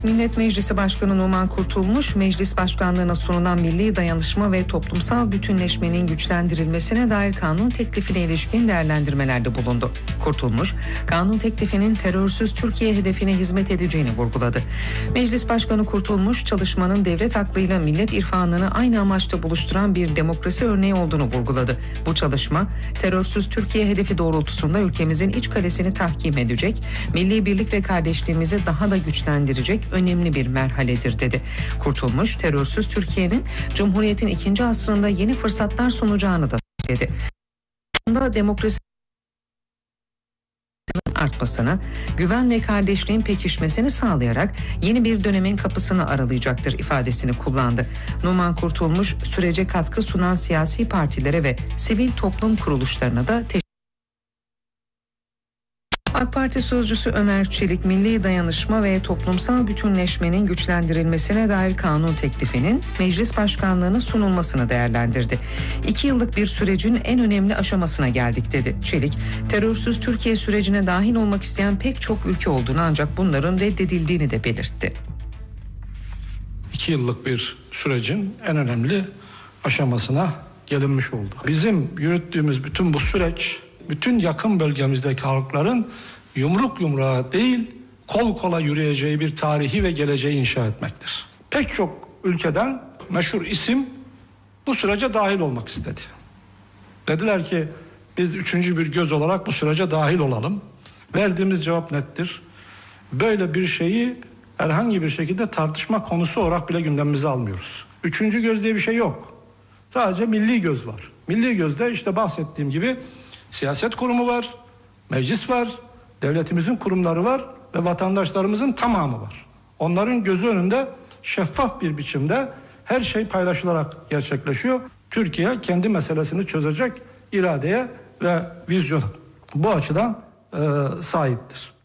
Millet Meclisi Başkanı Numan Kurtulmuş, meclis başkanlığına sunulan milli dayanışma ve toplumsal bütünleşmenin güçlendirilmesine dair kanun teklifine ilişkin değerlendirmelerde bulundu. Kurtulmuş, kanun teklifinin terörsüz Türkiye hedefine hizmet edeceğini vurguladı. Meclis Başkanı Kurtulmuş, çalışmanın devlet aklıyla millet irfanını aynı amaçta buluşturan bir demokrasi örneği olduğunu vurguladı. Bu çalışma, terörsüz Türkiye hedefi doğrultusunda ülkemizin iç kalesini tahkim edecek, milli birlik ve kardeşliğimizi daha da güçlendirecek önemli bir merhaledir dedi. Kurtulmuş, terörsüz Türkiye'nin Cumhuriyet'in ikinci asrında yeni fırsatlar sunacağını da söyledi. Demokrasi artmasını, güven ve kardeşliğin pekişmesini sağlayarak yeni bir dönemin kapısını aralayacaktır ifadesini kullandı. Numan Kurtulmuş, sürece katkı sunan siyasi partilere ve sivil toplum kuruluşlarına da teşekkür. AK Parti sözcüsü Ömer Çelik, milli dayanışma ve toplumsal bütünleşmenin güçlendirilmesine dair kanun teklifinin meclis başkanlığına sunulmasını değerlendirdi. 2 yıllık bir sürecin en önemli aşamasına geldik dedi. Çelik, terörsüz Türkiye sürecine dahil olmak isteyen pek çok ülke olduğunu ancak bunların reddedildiğini de belirtti. 2 yıllık bir sürecin en önemli aşamasına gelinmiş oldu. Bizim yürüttüğümüz bütün bu süreç, bütün yakın bölgemizdeki halkların yumruk yumruğa değil, kol kola yürüyeceği bir tarihi ve geleceği inşa etmektir. Pek çok ülkeden meşhur isim bu sürece dahil olmak istedi. Dediler ki biz 3. bir göz olarak bu sürece dahil olalım. Verdiğimiz cevap nettir. Böyle bir şeyi herhangi bir şekilde tartışma konusu olarak bile gündemimize almıyoruz. 3. göz diye bir şey yok. Sadece milli göz var. Milli gözde işte bahsettiğim gibi siyaset kurumu var, meclis var, devletimizin kurumları var ve vatandaşlarımızın tamamı var. Onların gözü önünde şeffaf bir biçimde her şey paylaşılarak gerçekleşiyor. Türkiye kendi meselesini çözecek iradeye ve vizyona bu açıdan sahiptir.